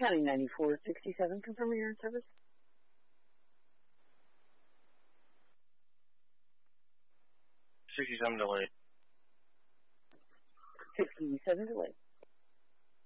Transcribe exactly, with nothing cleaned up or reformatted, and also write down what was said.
County ninety-four sixty-seven, confirming your service. sixty-seven delayed. sixty-seven delayed.